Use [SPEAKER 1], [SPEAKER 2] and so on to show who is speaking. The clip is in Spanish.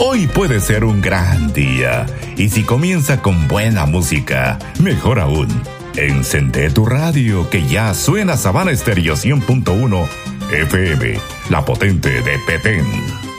[SPEAKER 1] Hoy puede ser un gran día. Y si comienza con buena música, mejor aún. Encende tu radio que ya suena Savana Estéreo 100.1 FM, la potente de Petén.